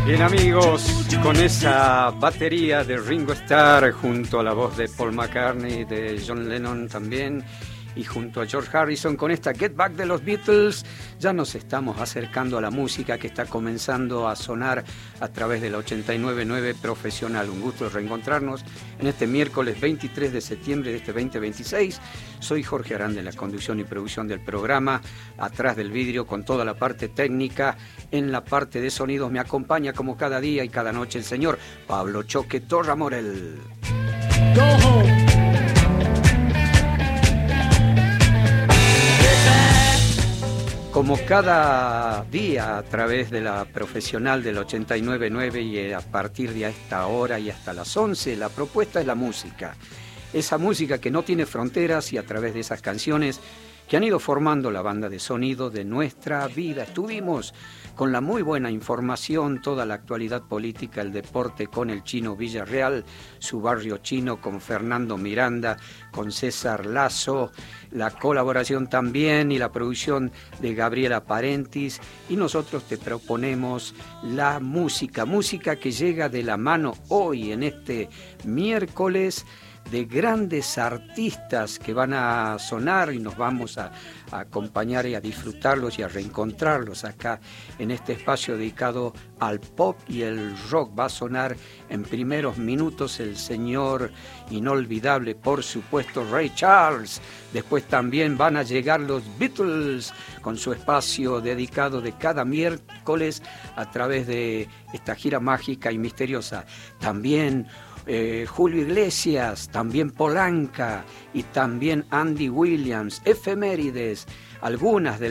Bien amigos, con esa batería de Ringo Starr junto a la voz de Paul McCartney, de John Lennon también, y junto a George Harrison con esta Get Back de los Beatles, ya nos estamos acercando a la música que está comenzando a sonar a través de la 89.9 Profesional. Un gusto reencontrarnos en este miércoles 23 de septiembre de este 2026. Soy Jorge Aranda en la conducción y producción del programa. Atrás del vidrio con toda la parte técnica, en la parte de sonidos me acompaña como cada día y cada noche el señor Pablo Choque Torra Morel. Go home. Como cada día a través de la Profesional del 89.9 y a partir de esta hora y hasta las 11, la propuesta es la música. Esa música que no tiene fronteras y a través de esas canciones que han ido formando la banda de sonido de nuestra vida. Estuvimos con la muy buena información, toda la actualidad política, el deporte con el Chino Villarreal, su barrio chino con Fernando Miranda, con César Lazo, la colaboración también y la producción de Gabriela Parentis, y nosotros te proponemos la música que llega de la mano hoy en este miércoles de grandes artistas que van a sonar y nos vamos a acompañar y a disfrutarlos y a reencontrarlos acá en este espacio dedicado al pop y el rock. Va a sonar en primeros minutos el señor inolvidable, por supuesto, Ray Charles. Después también van a llegar los Beatles con su espacio dedicado de cada miércoles a través de esta gira mágica y misteriosa. También Julio Iglesias, también Polanca y también Andy Williams, efemérides, algunas de